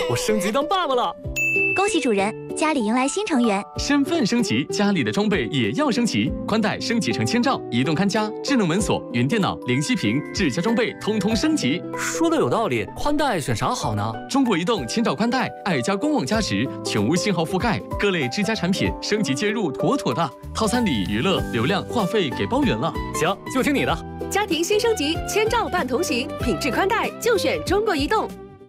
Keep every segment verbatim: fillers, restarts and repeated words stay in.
我升级当爸爸了！ 恭喜主人，家里迎来新成员。 身份升级，家里的装备也要升级。宽带升级成千兆，移动看家、智能门锁、云电脑、零息屏、智家装备通通升级。 说的有道理，宽带选啥好呢？ 中国移动千兆宽带，爱家公网加持，全屋信号覆盖，各类智家产品升级接入妥妥的。套餐里娱乐、流量、话费给包圆了。 行，就听你的。 家庭新升级，千兆伴同行，品质宽带就选中国移动。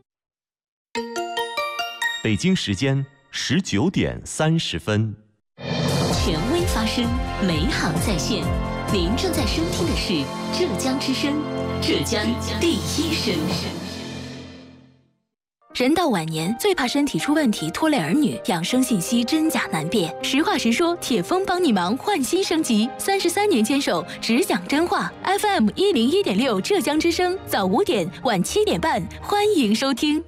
北京时间十九点三十分。 权威发声，美好在线。您正在收听的是浙江之声，浙江第一声。人到晚年最怕身体出问题拖累儿女，养生信息真假难辨。实话实说，铁峰帮你忙，换新升级。三十三年坚守，只讲真话。F M 一零一点六浙江之声，早五点晚七点半，欢迎收听。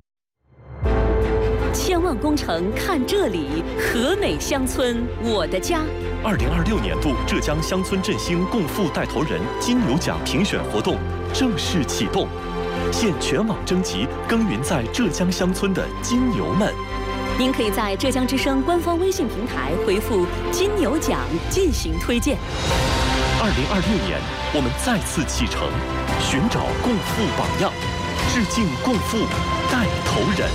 千万工程看这里，和美乡村我的家。 二零二六年度浙江乡村振兴共富带头人金牛奖评选活动正式启动，现全网征集耕耘在浙江乡村的金牛们。 您可以在浙江之声官方微信平台回复“金牛奖”进行推荐。 二零二六年，我们再次启程，寻找共富榜样，致敬共富带头人。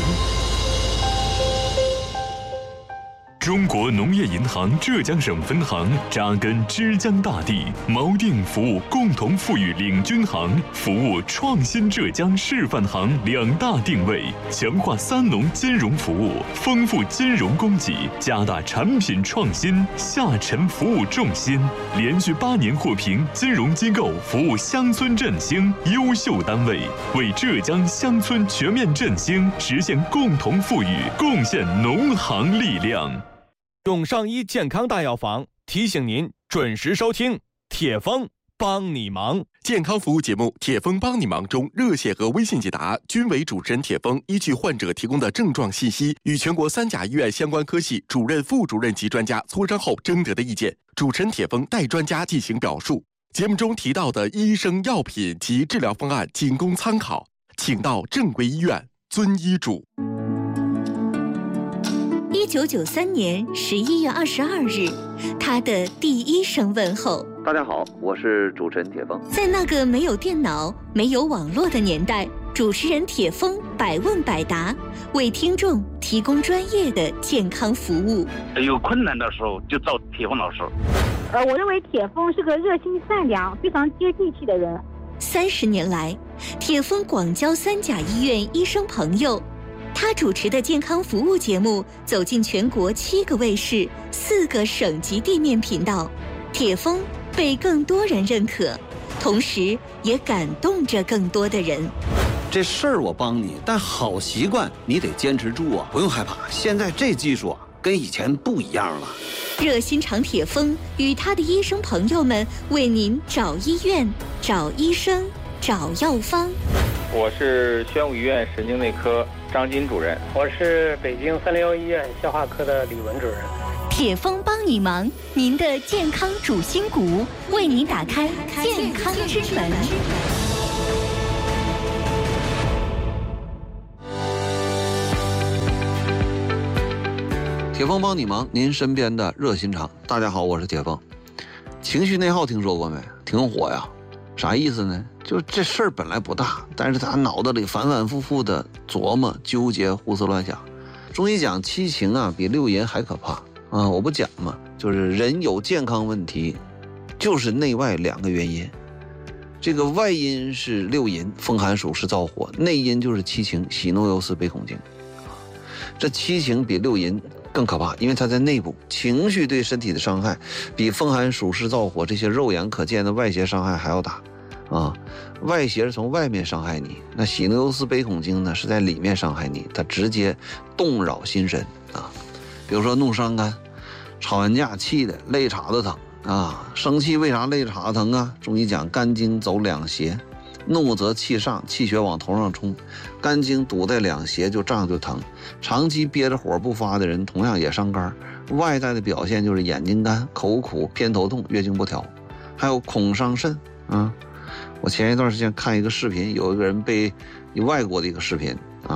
中国农业银行浙江省分行扎根枝江大地，锚定服务共同富裕领军行、服务创新浙江示范行两大定位，强化三农金融服务，丰富金融供给，加大产品创新，下沉服务重心，连续八年获评金融机构服务乡村振兴优秀单位，为浙江乡村全面振兴实现共同富裕贡献农行力量。 永上医健康大药房提醒您准时收听铁峰帮你忙健康服务节目《铁峰帮你忙》中，热线和微信解答均为主持人铁峰依据患者提供的症状信息，与全国三甲医院相关科系主任、副主任级专家磋商后征得的意见，主持人铁峰代专家进行表述。节目中提到的医生、药品及治疗方案仅供参考，请到正规医院遵医嘱。 一九九三年十一月二十二日，他的第一声问候。 大家好，我是主持人铁峰。 在那个没有电脑、没有网络的年代，主持人铁峰百问百答，为听众提供专业的健康服务。 有困难的时候就找铁峰老师。 呃，我认为铁峰是个热心善良、非常接地气的人。 三十年来，铁峰广交三甲医院医生朋友。他主持的健康服务节目走进全国七个卫视、四个省级地面频道，铁峰被更多人认可，同时也感动着更多的人。 这事儿我帮你，但好习惯你得坚持住啊！不用害怕，现在这技术啊，跟以前不一样了。 热心肠铁峰与他的医生朋友们为您找医院、找医生、找药方。 我是宣武医院神经内科张金主任， 我是北京三零幺医院消化科的李文主任。 铁峰帮你忙，您的健康主心骨，为您打开健康之门。 铁峰帮你忙，您身边的热心肠。大家好，我是铁峰。情绪内耗听说过没？挺火呀。啥意思呢？就这事儿本来不大，但是他脑子里反反复复的琢磨、纠结、胡思乱想。中医讲七情啊，比六淫还可怕啊！我不讲嘛，就是人有健康问题，就是内外两个原因。这个外因是六淫，风寒暑湿燥火；内因就是七情，喜怒忧思悲恐惊。这七情比六淫更可怕，因为它在内部，情绪对身体的伤害比风寒暑湿燥火这些肉眼可见的外邪伤害还要大啊！外邪是从外面伤害你，那喜怒忧思悲恐惊呢是在里面伤害你，它直接动扰心神啊。比如说怒伤肝，吵完架气的肋叉子疼啊，生气为啥肋叉子疼啊？中医讲肝经走两邪，怒则气上，气血往头上冲，肝经堵在两邪就胀就疼。长期憋着火不发的人同样也伤肝，外在的表现就是眼睛干、口苦、偏头痛、月经不调，还有恐伤肾啊。我前一段时间看一个视频，有一个人被外国的一个视频啊，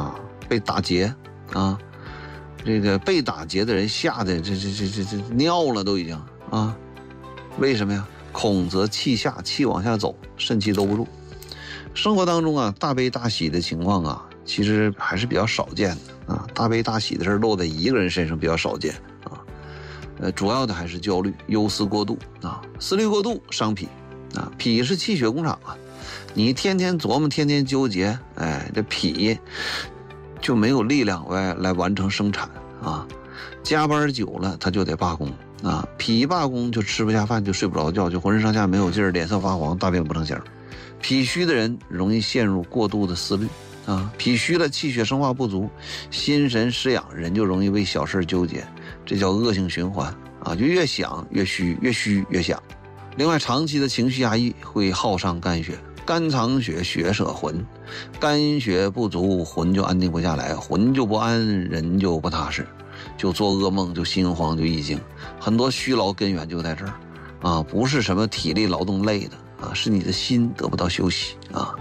被打劫啊，这个被打劫的人吓得这这这这这尿了都已经啊，为什么呀？恐则气下，气往下走，肾气兜不住。生活当中啊，大悲大喜的情况啊，其实还是比较少见的啊。大悲大喜的事落在一个人身上比较少见啊。呃，主要的还是焦虑、忧思过度啊，思虑过度伤脾啊。脾是气血工厂啊，你天天琢磨，天天纠结，哎，这脾就没有力量来来完成生产啊。加班久了，他就得罢工啊。脾罢工就吃不下饭，就睡不着觉，就浑身上下没有劲儿，脸色发黄，大便不成形。脾虚的人容易陷入过度的思虑啊，脾虚了，气血生化不足，心神失养，人就容易为小事纠结，这叫恶性循环啊，就越想越虚，越虚越想。另外，长期的情绪压抑会耗伤肝血，肝藏血，血舍魂，肝血不足，魂就安定不下来，魂就不安，人就不踏实，就做噩梦，就心慌，就易惊。很多虚劳根源就在这儿啊，不是什么体力劳动累的啊，是你的心得不到休息啊。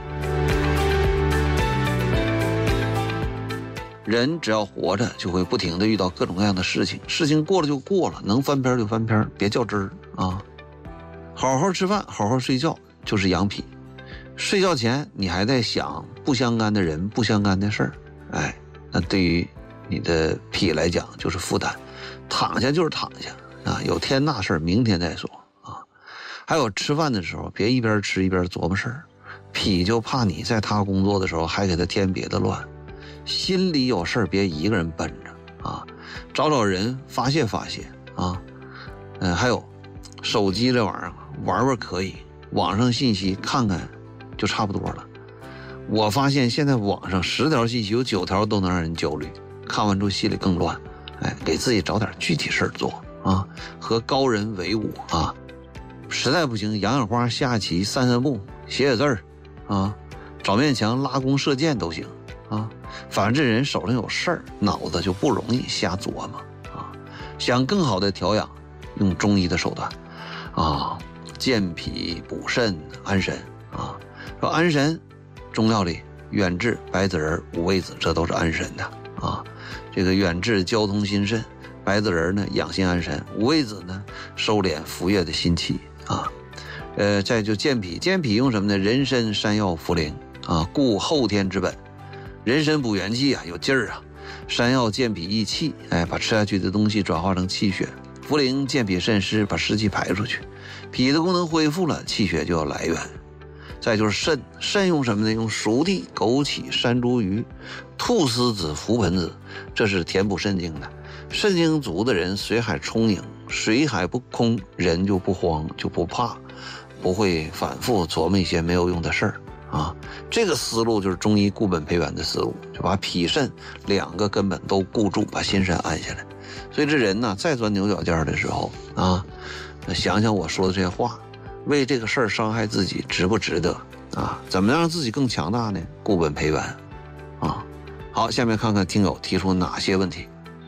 人只要活着，就会不停的遇到各种各样的事情，事情过了就过了，能翻篇就翻篇，别较真儿啊。好好吃饭，好好睡觉，就是养脾。睡觉前你还在想不相干的人、不相干的事儿，哎，那对于你的脾来讲就是负担。躺下就是躺下啊，有天大事儿明天再说啊。还有吃饭的时候，别一边吃一边琢磨事儿，脾就怕你在他工作的时候还给他添别的乱。心里有事儿别一个人奔着啊，找找人发泄发泄啊。嗯，还有手机这玩意儿玩玩可以，网上信息看看就差不多了。我发现现在网上十条信息有九条都能让人焦虑，看完之后心里更乱。哎，给自己找点具体事儿做啊，和高人为伍啊，实在不行养养花、下棋、散散步、写写字儿啊，找面墙、拉弓射箭都行啊。反正这人手上有事儿，脑子就不容易瞎琢磨啊。想更好的调养，用中医的手段啊，健脾补肾安神啊。说安神，中药里远志、白子仁、五味子，这都是安神的啊。这个远志交通心肾，白子仁呢养心安神，五味子呢收敛浮越的心气啊。呃，再就健脾，健脾用什么呢？人参、山药、茯苓啊，固后天之本。人参补元气啊，有劲儿啊；山药健脾益气，哎，把吃下去的东西转化成气血；茯苓健脾渗湿，把湿气排出去。脾的功能恢复了，气血就有来源。再就是肾，肾用什么呢？用熟地、枸杞、山茱萸、菟丝子、覆盆子，这是填补肾精的。肾精足的人，水海充盈，水海不空，人就不慌，就不怕，不会反复琢磨一些没有用的事儿啊。这个思路就是中医固本培元的思路，就把脾肾两个根本都固住，把心神安下来。所以这人呢，再钻牛角尖的时候啊，想想我说的这些话，为这个事儿伤害自己值不值得啊？怎么样让自己更强大呢？固本培元啊。好，下面看看听友提出哪些问题。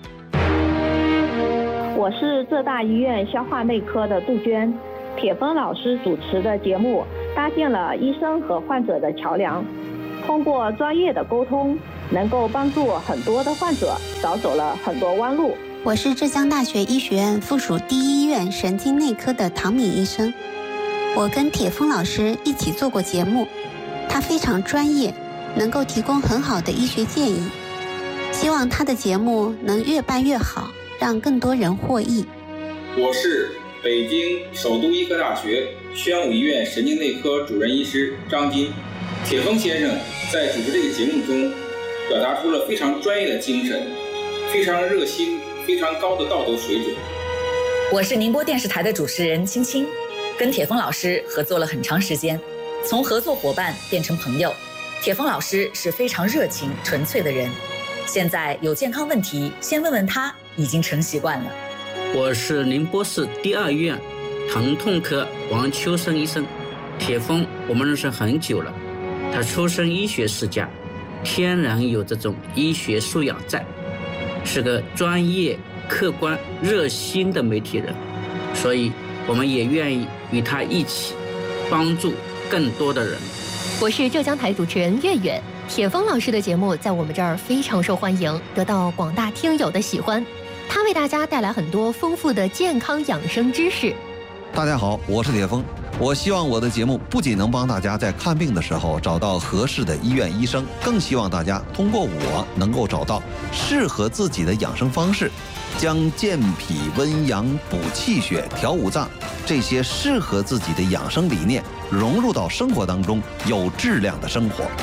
我是浙大医院消化内科的杜鹃，铁峰老师主持的节目搭建了医生和患者的桥梁，通过专业的沟通，能够帮助很多的患者少走了很多弯路。 我是浙江大学医学院附属第一医院神经内科的唐敏医生，我跟铁峰老师一起做过节目，他非常专业，能够提供很好的医学建议，希望他的节目能越办越好，让更多人获益。 我是北京首都医科大学宣武医院神经内科主任医师张金。铁峰先生在主持这个节目中表达出了非常专业的精神，非常热心，非常高的道德水准。 我是宁波电视台的主持人青青，跟铁峰老师合作了很长时间，从合作伙伴变成朋友。铁峰老师是非常热情纯粹的人，现在有健康问题先问问他已经成习惯了。 我是宁波市第二医院疼痛科王秋生医生。铁峰我们认识很久了，他出身医学世家，天然有这种医学素养在，是个专业客观热心的媒体人，所以我们也愿意与他一起帮助更多的人。 我是浙江台主持人月月， 铁峰老师的节目在我们这儿非常受欢迎，得到广大听友的喜欢。他为大家带来很多丰富的健康养生知识。 大家好，我是铁峰。我希望我的节目不仅能帮大家在看病的时候找到合适的医院医生，更希望大家通过我能够找到适合自己的养生方式，将健脾温阳、补气血、调五脏这些适合自己的养生理念融入到生活当中，有质量的生活。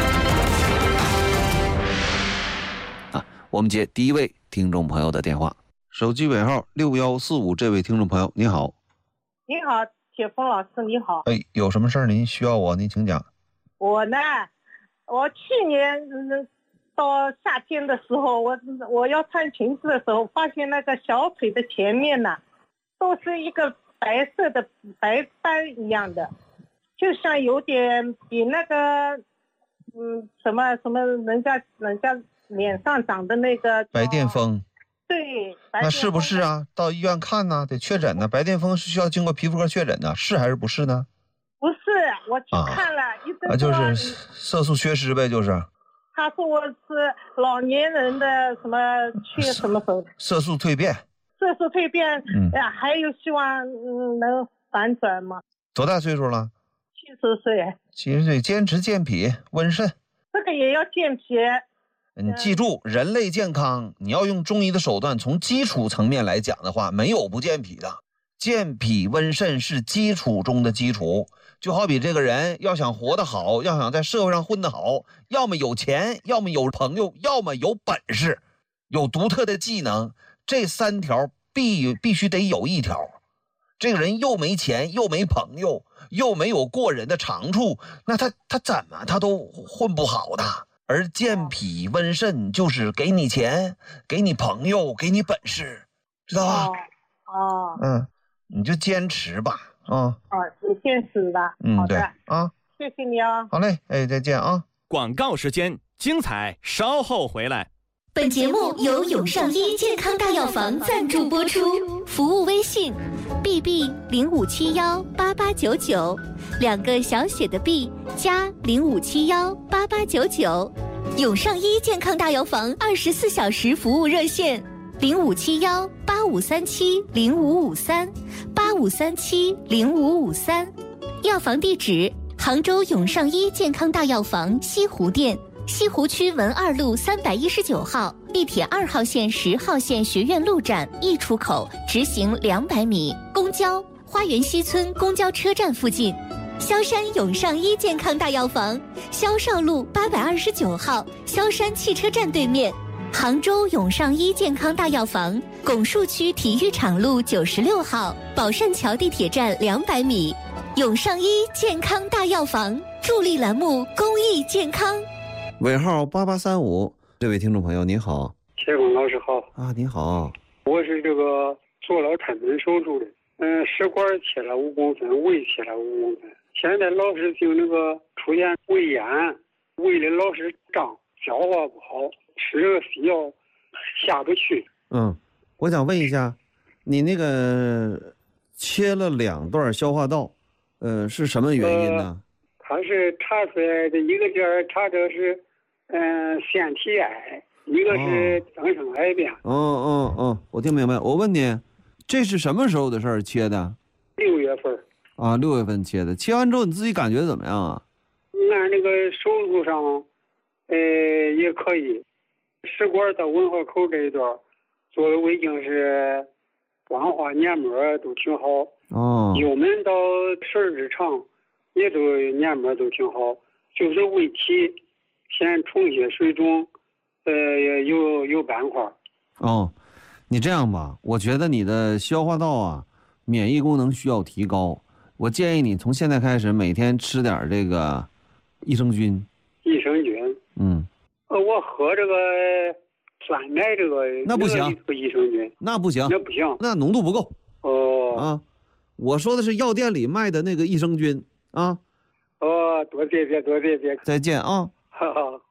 啊，我们接第一位听众朋友的电话，手机尾号六一四五，这位听众朋友你好。 你好，铁峰老师你好。 哎，有什么事儿您需要我？您请讲。 我呢，我去年、嗯、到夏天的时候，我我要穿裙子的时候，发现那个小腿的前面呢，都是一个白色的白斑一样的，就像有点比那个嗯什么什么人家人家脸上长的那个白癜风。 对， 那是不是啊？到医院看呢，得确诊呢。白癜风是需要经过皮肤科确诊的，是还是不是呢？ 不是，我去看了，医生说啊，就是色素缺失呗，就是。 他说我是老年人的什么缺什么什么。 色素蜕变。 色素蜕变，嗯，哎呀，还有希望嗯能反转吗？ 多大岁数了？ 七十岁。 七十岁，坚持健脾温肾。 这个也要健脾。 你记住，人类健康，你要用中医的手段，从基础层面来讲的话，没有不健脾的。健脾温肾是基础中的基础。就好比这个人要想活得好，要想在社会上混得好，要么有钱，要么有朋友，要么有本事，有独特的技能，这三条必必须得有一条。这个人又没钱，又没朋友，又没有过人的长处，那他他怎么他都混不好的。而健脾温肾就是给你钱，给你朋友，给你本事，知道吧？ 哦， 嗯，你就坚持吧，啊。 哦，你坚持吧。 嗯， 好的， 对啊， 谢谢你啊。 好嘞，哎，再见啊。 广告时间，精彩稍后回来。 本节目由永上医健康大药房赞助播出，服务微信 B B 零五七幺八八九九，两个小写的 B 加零五七幺八八九九，永上医健康大药房二十四小时服务热线零五七幺八五三七零五五三八五三七零五五三，药房地址杭州永上医健康大药房西湖店。西湖区文二路三百一十九号，地铁二号线、十号线学院路站 E 出口直行两百米，公交花园西村公交车站附近。萧山永上医健康大药房，萧少路八百二十九号，萧山汽车站对面。杭州永上医健康大药房，拱墅区体育场路九十六号，宝善桥地铁站两百米。永上医健康大药房助力栏目公益健康。 尾号八八三五，这位听众朋友您好。 铁峰老师好啊，您好。 我是这个做了开门手术的，嗯，食管切了五公分，胃切了五公分，现在老是就那个出现胃炎，胃里老是胀，消化不好，吃这个西药下不去。 嗯，我想问一下，你那个切了两段消化道，呃，是什么原因呢？呃它是查出来的一个点儿查着是，嗯，腺体癌，一个是增生癌变。 哦哦哦，我听明白。我问你，这是什么时候的事儿切的？ 六月份。 啊，六月份切的。切完之后你自己感觉怎么样啊？ 按那个手术上，呃，也可以。食管到吻合口这一段做的胃镜是光滑黏膜都挺好。 哦。 幽门到十指肠。也都黏膜都挺好，就是胃体先充血水肿，呃，有有斑块。 哦，你这样吧，我觉得你的消化道啊，免疫功能需要提高。我建议你从现在开始每天吃点这个益生菌。 益生菌。 嗯。 呃，我喝这个酸奶这个那不行， 这个益生菌那不行， 那不行， 那浓度不够。 哦。 啊，我说的是药店里卖的那个益生菌。啊， 哦，多谢谢，多谢谢， 再见啊！ 好好。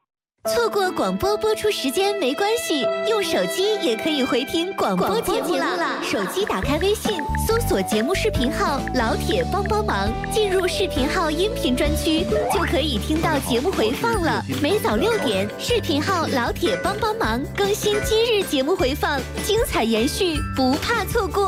错过广播播出时间没关系，用手机也可以回听广播节目啦。手机打开微信，搜索节目视频号“老铁帮帮忙”，进入视频号音频专区，就可以听到节目回放了。每早六点，视频号“老铁帮帮忙”更新今日节目回放，精彩延续，不怕错过。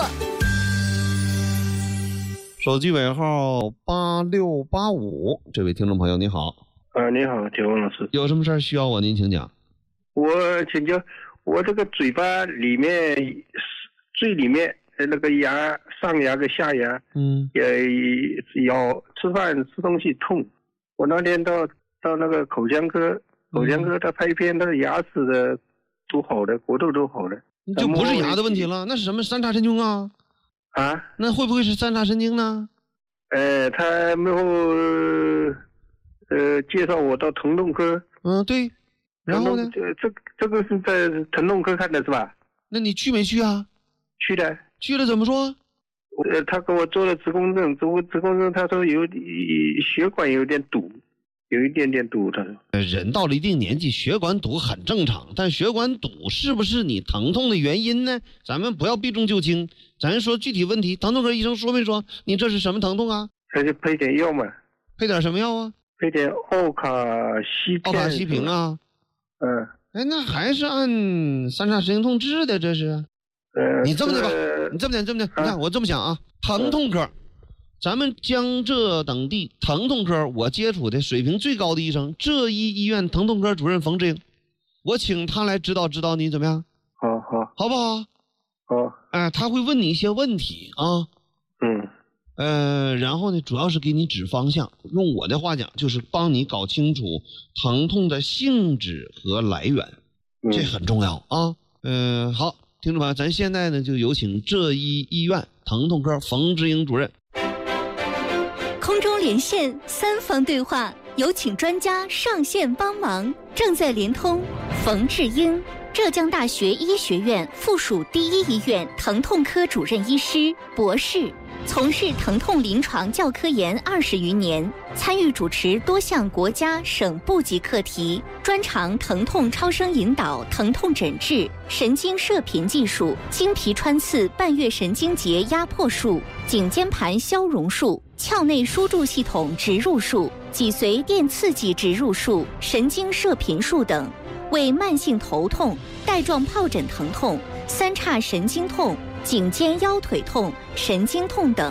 手机尾号八六八五，这位听众朋友你好。 啊，你好，铁文老师， 有什么事儿需要我？您请讲。 我请教，我这个嘴巴里面最里面那个牙，上牙跟下牙， 嗯， 也咬吃饭吃东西痛。我那天到到那个口腔科，口腔科他拍片，他的牙齿的都好的，骨头都好的， 就不是牙的问题了，那是什么三叉神经啊？ 啊？ 那会不会是三叉神经呢？ 呃，他没有。呃，介绍我到疼痛科。 嗯，对。然后呢？ 这这这个是在疼痛科看的是吧？ 那你去没去啊？ 去的。 去了怎么说？ 呃，他给我做了磁共振，做磁共振，他说有血管有点堵，有一点点堵。他说。 人到了一定年纪，血管堵很正常，但血管堵是不是你疼痛的原因呢？咱们不要避重就轻，咱说具体问题。疼痛科医生说没说你这是什么疼痛啊？ 他就配点药嘛。 配点什么药啊？ 配点奥卡西奥卡西平啊， 嗯， 哎，那还是按三叉神经痛治的，这是。 呃， 你这么的吧，你这么的，这么的，你看我这么讲啊，疼痛科，咱们江浙等地疼痛科，我接触的水平最高的医生，浙医医院疼痛科主任冯志英，我请他来指导指导你，怎么样？ 好好， 好不好？ 好， 哎，他会问你一些问题啊， 嗯。 呃，然后呢，主要是给你指方向。用我的话讲，就是帮你搞清楚疼痛的性质和来源， 嗯、 这很重要啊。嗯、呃，好，听众朋友，咱现在呢就有请浙医医院疼痛科冯志英主任。 空中连线，三方对话，有请专家上线帮忙。正在连通冯志英，浙江大学医学院附属第一医院疼痛科主任医师、博士。从事疼痛临床教科研二十余年，参与主持多项国家省部级课题，专长疼痛超声引导、疼痛诊治、神经射频技术、经皮穿刺半月神经节压迫术、颈间盘消融术、鞘内输注系统植入术、脊髓电刺激植入术、神经射频术等，为慢性头痛、带状疱疹疼痛、三叉神经痛、颈肩腰腿痛、神经痛等。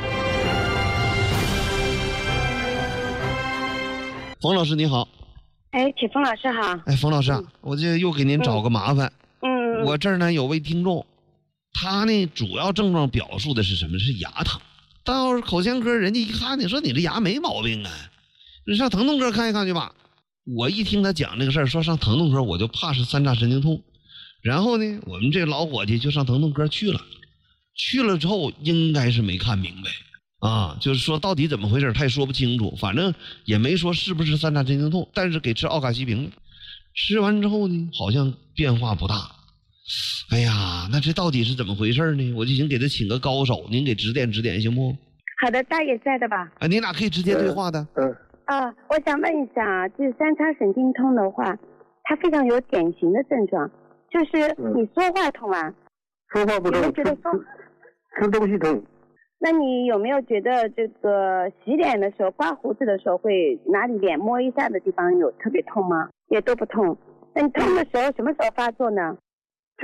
冯老师你好。 哎，铁峰老师好。 哎，冯老师啊，嗯、我这又给您找个麻烦。 嗯。 我这儿呢有位听众，他呢主要症状表述的是什么？是牙疼。到口腔科，人家一看你说你这牙没毛病啊，你上疼痛科看一看去吧。我一听他讲这个事儿，说上疼痛科，我就怕是三叉神经痛。然后呢，我们这老伙计就上疼痛科去了，去了之后应该是没看明白啊，就是说到底怎么回事他也说不清楚，反正也没说是不是三叉神经痛，但是给吃奥卡西平，吃完之后呢好像变化不大。哎呀，那这到底是怎么回事呢？我就想给他请个高手，您给指点指点行不？ 好的，大爷在的吧？ 啊，你俩可以直接对话的。 嗯。 啊，我想问一下，这三叉神经痛的话，它非常有典型的症状。就是你说话痛啊， 说话不痛， 觉得说吃东西痛。 那你有没有觉得这个洗脸的时候、刮胡子的时候，会哪里脸摸一下的地方有特别痛吗？也都不痛。那你痛的时候什么时候发作呢？